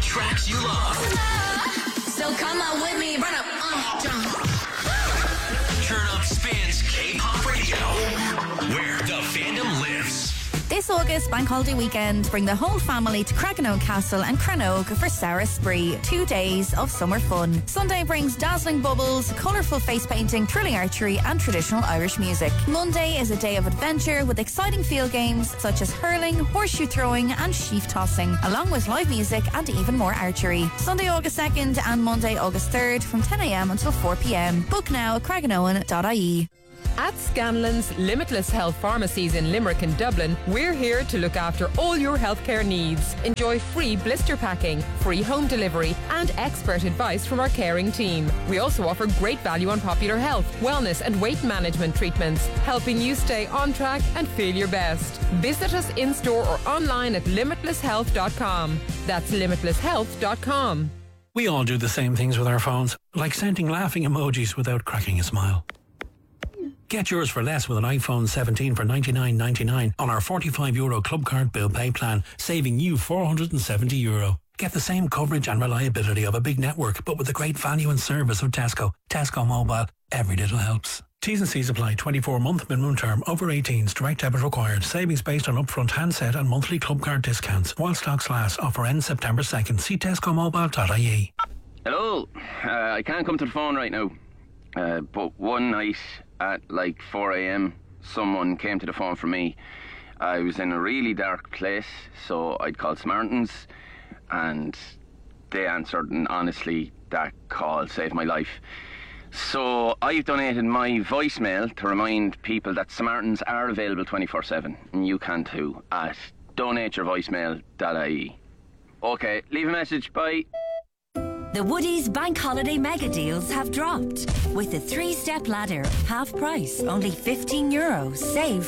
tracks you love. So come on with me, run up, jump. Turn Up Spins K-Pop Radio, where the fandom lives. This August bank holiday weekend, bring the whole family to Craigenoe Castle and Cranogue for Sarah Spree. 2 days of summer fun. Sunday brings dazzling bubbles, colourful face painting, thrilling archery and traditional Irish music. Monday is a day of adventure with exciting field games such as hurling, horseshoe throwing and sheaf tossing, along with live music and even more archery. Sunday August 2nd and Monday August 3rd from 10am until 4pm. Book now at craigenoan.ie. At Scanlon's Limitless Health Pharmacies in Limerick and Dublin, we're here to look after all your healthcare needs. Enjoy free blister packing, free home delivery and expert advice from our caring team. We also offer great value on popular health, wellness and weight management treatments, helping you stay on track and feel your best. Visit us in-store or online at limitlesshealth.com. That's limitlesshealth.com. We all do the same things with our phones, like sending laughing emojis without cracking a smile. Get yours for less with an iPhone 17 for €99.99 on our €45 Club Card Bill Pay plan, saving you €470. Get the same coverage and reliability of a big network, but with the great value and service of Tesco. Tesco Mobile. Every little helps. T's and C's apply. 24-month minimum term. Over 18s. Direct debit required. Savings based on upfront handset and monthly Club Card discounts. While stocks last. Offer ends September 2nd. See tescomobile.ie. Hello. I can't come to the phone right now. But one night at like 4am, someone came to the phone for me. I was in a really dark place, so I'd called Samaritans, and they answered, and honestly, that call saved my life. So I've donated my voicemail to remind people that Samaritans are available 24/7, and you can too, at donateyourvoicemail.ie. Okay, leave a message, bye. The Woodies Bank Holiday Mega Deals have dropped. With the 3-step ladder, half price, only €15, save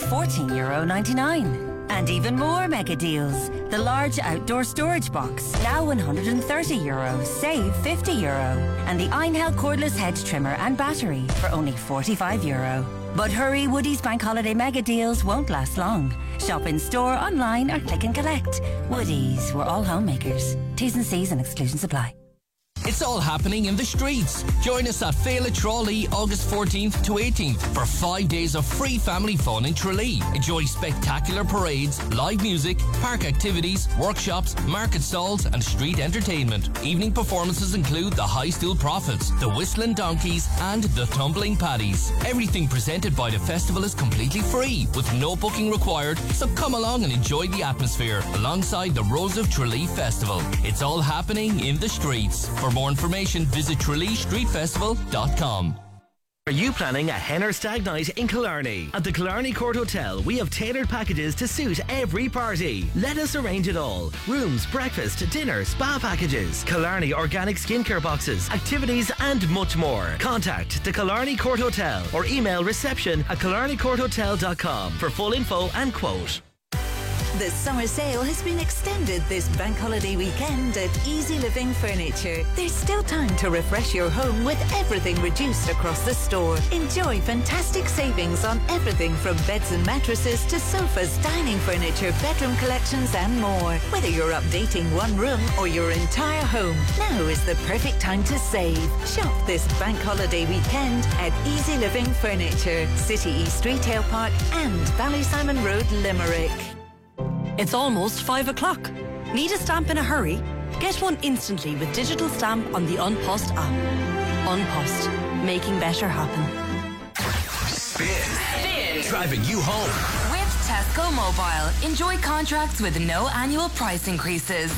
€14.99. And even more mega deals. The large outdoor storage box, now €130, save €50. And the Einhell cordless hedge trimmer and battery for only €45. But hurry, Woodies Bank Holiday Mega Deals won't last long. Shop in store, online or click and collect. Woodies, we're all homemakers. T's and C's and exclusions apply. It's all happening in the streets. Join us at Féile Tralee August 14th to 18th for 5 days of free family fun in Tralee. Enjoy spectacular parades, live music, park activities, workshops, market stalls and street entertainment. Evening performances include the High Stool Prophets, the Whistling Donkeys and the Tumbling Paddies. Everything presented by the festival is completely free with no booking required, so come along and enjoy the atmosphere alongside the Rose of Tralee Festival. It's all happening in the streets. For more information, visit TraleeStreetFestival.com. Are you planning a hen or stag night in Killarney? At the Killarney Court Hotel, we have tailored packages to suit every party. Let us arrange it all. Rooms, breakfast, dinner, spa packages, Killarney organic skincare boxes, activities and much more. Contact the Killarney Court Hotel or email reception@killarneycourthotel.com for full info and quote. The summer sale has been extended this bank holiday weekend at Easy Living Furniture. There's still time to refresh your home with everything reduced across the store. Enjoy fantastic savings on everything from beds and mattresses to sofas, dining furniture, bedroom collections and more. Whether you're updating one room or your entire home, now is the perfect time to save. Shop this bank holiday weekend at Easy Living Furniture, City East Retail Park and Ballysimon Road, Limerick. It's almost 5 o'clock. Need a stamp in a hurry? Get one instantly with digital stamp on the Unpost app. Unpost. Making better happen. Spin. Driving you home. With Tesco Mobile. Enjoy contracts with no annual price increases.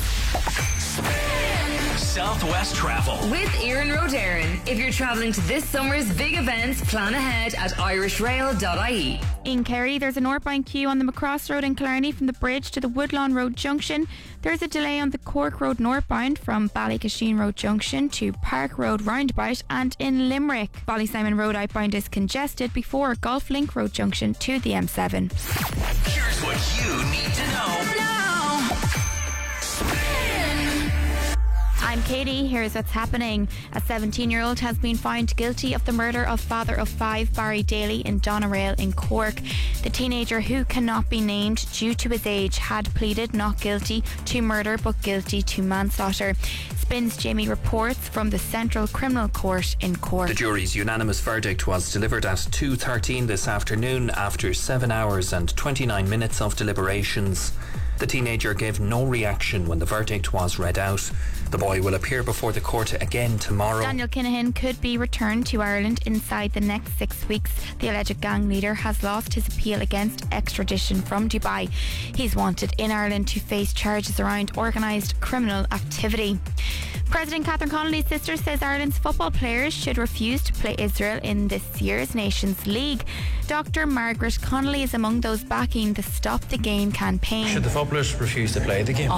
Southwest Travel. With Ian Rodarin. If you're travelling to this summer's big events, plan ahead at irishrail.ie. In Kerry, there's a northbound queue on the Macross Road in Killarney from the bridge to the Woodlawn Road Junction. There's a delay on the Cork Road northbound from Ballykasheen Road Junction to Park Road roundabout, and in Limerick, Ballysimon Road outbound is congested before Golf Link Road Junction to the M7. Here's what you need to know. I'm I'm Katie. Here's what's happening. A 17-year-old has been found guilty of the murder of father of 5 Barry Daly in Doneraile in Cork. The teenager, who cannot be named due to his age, had pleaded not guilty to murder but guilty to manslaughter. Spins Jamie reports from the Central Criminal Court in Cork. The jury's unanimous verdict was delivered at 2:13 this afternoon after 7 hours and 29 minutes of deliberations. The teenager gave no reaction when the verdict was read out. The boy will appear before the court again tomorrow. Daniel Kinahan could be returned to Ireland inside the next 6 weeks. The alleged gang leader has lost his appeal against extradition from Dubai. He's wanted in Ireland to face charges around organised criminal activity. President Catherine Connolly's sister says Ireland's football players should refuse to play Israel in this year's Nations League. Dr. Margaret Connolly is among those backing the Stop the Game campaign. Should the footballers refuse to play the game?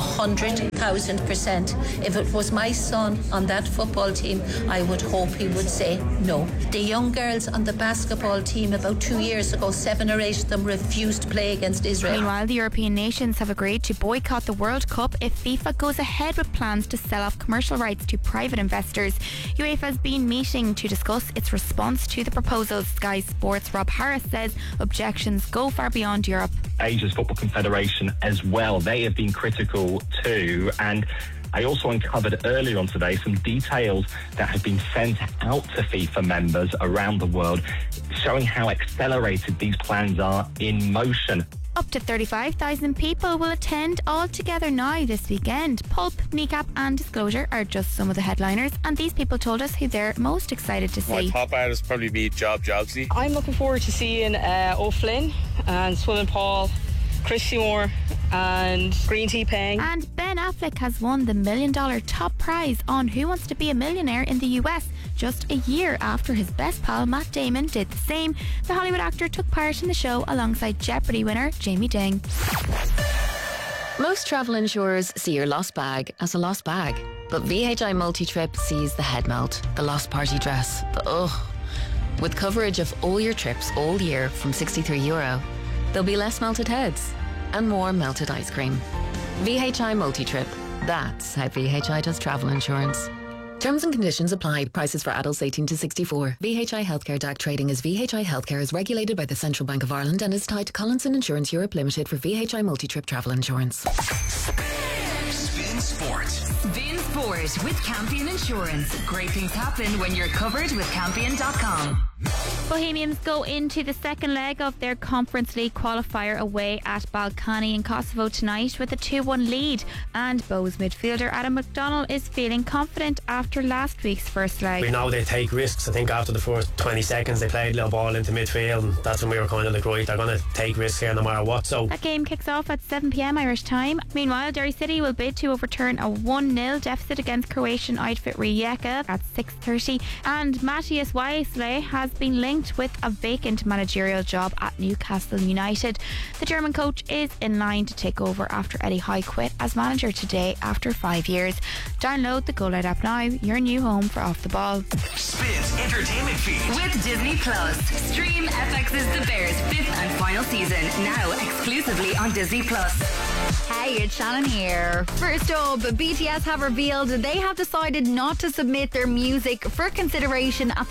100,000%. If it was my son on that football team, I would hope he would say no. The young girls on the basketball team about 2 years ago, 7 or 8 of them refused to play against Israel. Meanwhile, the European nations have agreed to boycott the World Cup if FIFA goes ahead with plans to sell off commercial rights to private investors. UEFA has been meeting to discuss its response to the proposals. Sky Sports' Rob Harris says objections go far beyond Europe. Asia's Football Confederation as well, they have been critical too, and I also uncovered earlier on today some details that have been sent out to FIFA members around the world showing how accelerated these plans are in motion. Up to 35,000 people will attend All Together Now this weekend. Pulp, Kneecap and Disclosure are just some of the headliners, and these people told us who they're most excited to see. My top artists probably be Jobsy. I'm looking forward to seeing O'Flynn and Swimming Paul, Chris Seymour and Green Tea Peng. And Ben Affleck has won the $1 million top prize on Who Wants to Be a Millionaire in the US, just a year after his best pal Matt Damon did the same. The Hollywood actor took part in the show alongside Jeopardy winner Jamie Ding. Most travel insurers see your lost bag as a lost bag, but VHI Multi-Trip sees the head melt, the lost party dress, the ugh. With coverage of all your trips all year from €63, there'll be less melted heads and more melted ice cream. VHI Multi-Trip. That's how VHI does travel insurance. Terms and conditions apply. Prices for adults 18 to 64. VHI Healthcare DAC trading as VHI Healthcare is regulated by the Central Bank of Ireland and is tied to Collinson Insurance Europe Limited for VHI Multi-Trip travel insurance. Spin Sport. Spin Sport with Campion Insurance. Great things happen when you're covered with Campion.com. Bohemians go into the second leg of their Conference League qualifier away at Balkany in Kosovo tonight with a 2-1 lead, and Bows midfielder Adam McDonnell is feeling confident after last week's first leg. We know they take risks. I think after the first 20 seconds they played a little ball into midfield, and that's when we were kind of like, right, they're going to take risks here no matter what. So that game kicks off at 7 p.m. Irish time. Meanwhile, Derry City will bid to overturn a 1-0 deficit against Croatian outfit Rijeka at 6:30, and Matthias Weisle has been linked with a vacant managerial job at Newcastle United. The German coach is in line to take over after Eddie Howe quit as manager today after 5 years. Download the Go Loud app now, your new home for Off the Ball. Spins Entertainment Feed with Disney Plus. Stream FX's The Bears 5th and final season now exclusively on Disney Plus. Hey, it's Shannon here. First up, BTS have revealed they have decided not to submit their music for consideration at the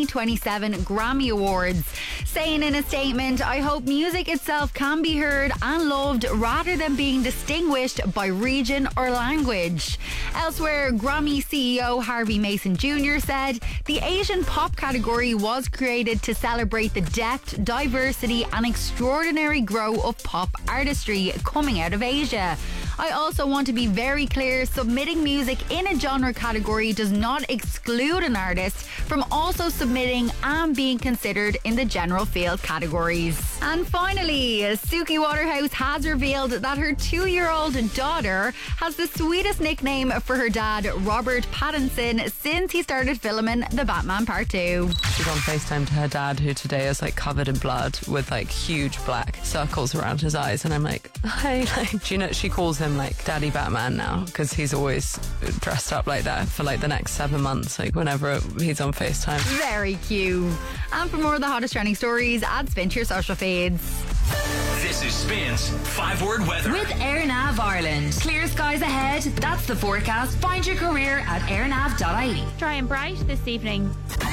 2027 Grammy Awards. Saying in a statement, I hope music itself can be heard and loved rather than being distinguished by region or language. Elsewhere, Grammy CEO Harvey Mason Jr. said the Asian pop category was created to celebrate the depth, diversity and extraordinary growth of pop artistry coming out of Asia. I also want to be very clear, submitting music in a genre category does not exclude an artist from also submitting and being considered in the general field categories. And finally, Suki Waterhouse has revealed that her 2-year-old daughter has the sweetest nickname for her dad, Robert Pattinson, since he started filming The Batman Part 2. She's on FaceTime to her dad, who today is like covered in blood with like huge black circles around his eyes, and I'm like, hi, like, you know, she calls him like Daddy Batman now because he's always dressed up like that for like the next 7 months, like whenever he's on FaceTime. Very cute. And for more of the hottest trending stories, add Spin to your social feeds. This is Spins 5-word weather. With AirNav Ireland. Clear skies ahead. That's the forecast. Find your career at airnav.ie. Dry and bright this evening.